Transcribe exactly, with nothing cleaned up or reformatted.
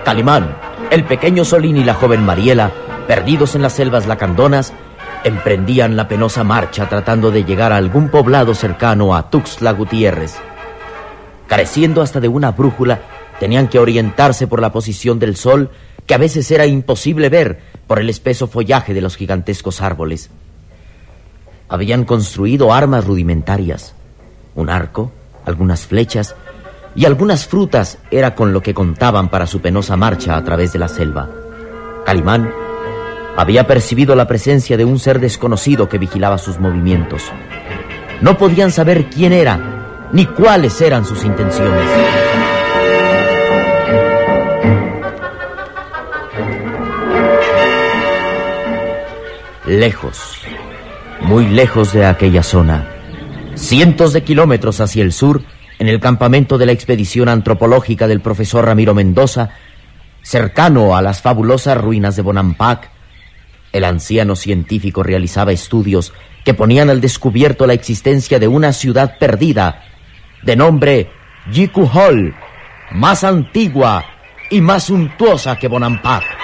Calimán, el pequeño Solín y la joven Mariela, perdidos en las selvas lacandonas, emprendían la penosa marcha tratando de llegar a algún poblado cercano a Tuxtla Gutiérrez. Careciendo hasta de una brújula, tenían que orientarse por la posición del sol, que a veces era imposible ver por el espeso follaje de los gigantescos árboles. Habían construido armas rudimentarias. Un arco, algunas flechas y algunas frutas era con lo que contaban para su penosa marcha a través de la selva. Calimán había percibido la presencia de un ser desconocido que vigilaba sus movimientos. No podían saber quién era ni cuáles eran sus intenciones. Lejos, muy lejos de aquella zona, cientos de kilómetros hacia el sur, en el campamento de la expedición antropológica del profesor Ramiro Mendoza, cercano a las fabulosas ruinas de Bonampak, el anciano científico realizaba estudios que ponían al descubierto la existencia de una ciudad perdida, de nombre Yicuhol, más antigua y más suntuosa que Bonampak.